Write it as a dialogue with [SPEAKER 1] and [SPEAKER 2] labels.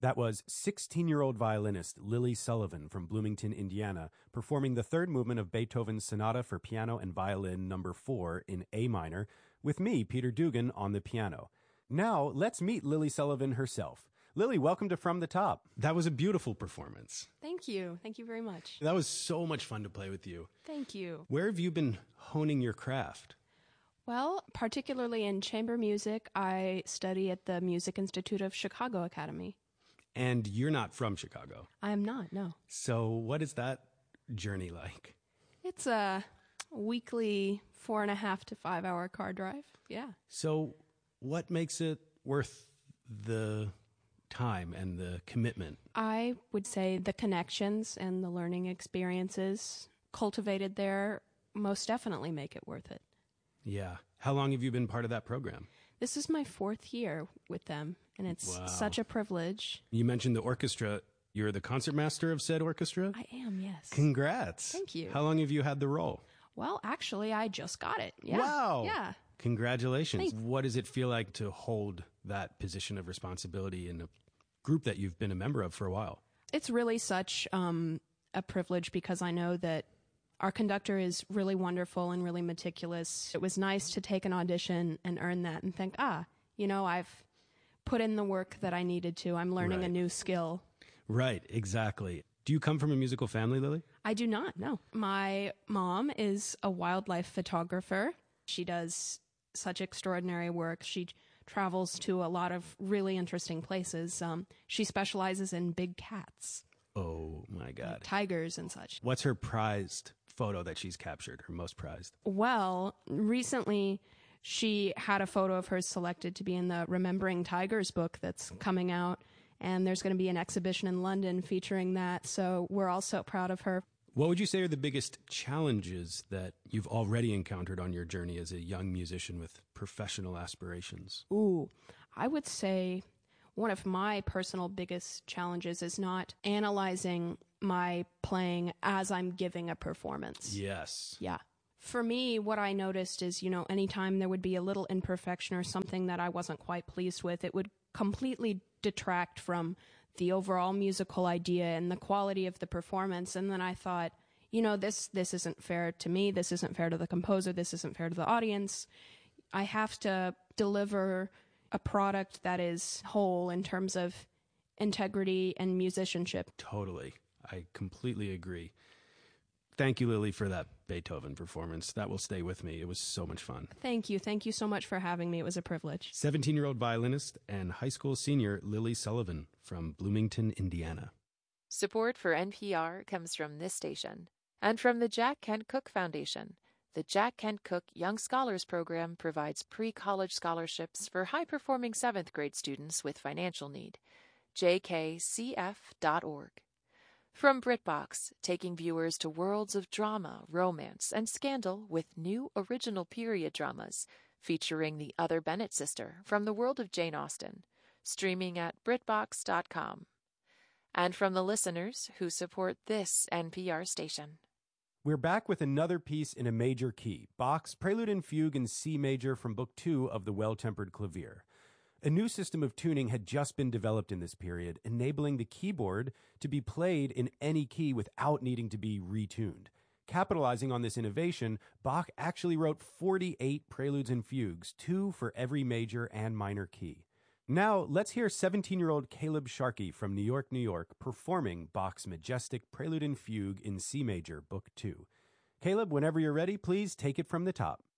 [SPEAKER 1] That was 16-year-old violinist Lily Sullivan from Bloomington, Indiana, performing the third movement of Beethoven's Sonata for Piano and Violin No. 4 in A minor, with me, Peter Dugan, on the piano. Now, let's meet Lily Sullivan herself. Lily, welcome to From the Top. That was a beautiful performance.
[SPEAKER 2] Thank you. Thank you very much.
[SPEAKER 1] That was so much fun to play with you.
[SPEAKER 2] Thank you.
[SPEAKER 1] Where have you been honing your craft?
[SPEAKER 2] Well, particularly in chamber music, I study at the Music Institute of Chicago Academy.
[SPEAKER 1] And you're not from Chicago.
[SPEAKER 2] I am not, no.
[SPEAKER 1] So what is that journey like?
[SPEAKER 2] It's a weekly 4.5 to 5 hour car drive. Yeah.
[SPEAKER 1] So what makes it worth the time and the commitment?
[SPEAKER 2] I would say the connections and the learning experiences cultivated there most definitely make it worth it.
[SPEAKER 1] Yeah. How long have you been part of that program?
[SPEAKER 2] This is my 4th year with them, and it's such a privilege.
[SPEAKER 1] You mentioned the orchestra. You're the concertmaster of said orchestra?
[SPEAKER 2] I am, yes.
[SPEAKER 1] Congrats.
[SPEAKER 2] Thank you.
[SPEAKER 1] How long have you had the role?
[SPEAKER 2] Well, actually, I just got it. Yeah.
[SPEAKER 1] Wow.
[SPEAKER 2] Yeah.
[SPEAKER 1] Congratulations.
[SPEAKER 2] Thanks.
[SPEAKER 1] What does it feel like to hold that position of responsibility in a group that you've been a member of for a while?
[SPEAKER 2] It's really such a privilege because I know that our conductor is really wonderful and really meticulous. It was nice to take an audition and earn that and think, I've put in the work that I needed to. I'm learning a new skill.
[SPEAKER 1] Right, exactly. Do you come from a musical family, Lily?
[SPEAKER 2] I do not, no. My mom is a wildlife photographer. She does such extraordinary work. She travels to a lot of really interesting places. She specializes in big cats.
[SPEAKER 1] Oh, my God.
[SPEAKER 2] Like tigers and such.
[SPEAKER 1] What's her prized photo that she's captured, her most prized?
[SPEAKER 2] Well, recently she had a photo of hers selected to be in the Remembering Tigers book that's coming out, and there's going to be an exhibition in London featuring that, so we're all so proud of her.
[SPEAKER 1] What would you say are the biggest challenges that you've already encountered on your journey as a young musician with professional aspirations?
[SPEAKER 2] Ooh, I would say one of my personal biggest challenges is not analyzing my playing as I'm giving a performance.
[SPEAKER 1] Yes.
[SPEAKER 2] Yeah. For me, what I noticed is, anytime there would be a little imperfection or something that I wasn't quite pleased with, it would completely detract from the overall musical idea and the quality of the performance. And then I thought, this isn't fair to me. This isn't fair to the composer. This isn't fair to the audience. I have to deliver a product that is whole in terms of integrity and musicianship.
[SPEAKER 1] Totally. I completely agree. Thank you, Lily, for that Beethoven performance. That will stay with me. It was so much fun.
[SPEAKER 2] Thank you. Thank you so much for having me. It was a privilege.
[SPEAKER 1] 17-year-old violinist and high school senior Lily Sullivan from Bloomington, Indiana.
[SPEAKER 3] Support for NPR comes from this station and from the Jack Kent Cooke Foundation. The Jack Kent Cooke Young Scholars Program provides pre-college scholarships for high-performing 7th grade students with financial need. jkcf.org. From BritBox, taking viewers to worlds of drama, romance, and scandal with new original period dramas featuring the other Bennett sister from the world of Jane Austen, streaming at BritBox.com. And from the listeners who support this NPR station.
[SPEAKER 1] We're back with another piece in a major key, Bach's Prelude and Fugue in C major from Book 2 of the Well-Tempered Clavier. A new system of tuning had just been developed in this period, enabling the keyboard to be played in any key without needing to be retuned. Capitalizing on this innovation, Bach actually wrote 48 preludes and fugues, 2 for every major and minor key. Now, let's hear 17-year-old Caleb Sharkey from New York, New York, performing Bach's majestic Prelude and Fugue in C major, Book 2. Caleb, whenever you're ready, please take it from the top.